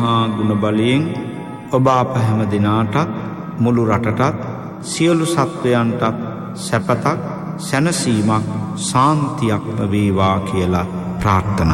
ගුණ බලයෙන් ඔබ අප හැම දිනාටත් මුළු රටටත් සියලු සත්වයන්ටත් සැපතක් සැනසීමක් සාන්තියක්ම වේවා කියලා ප්‍රාර්ථනා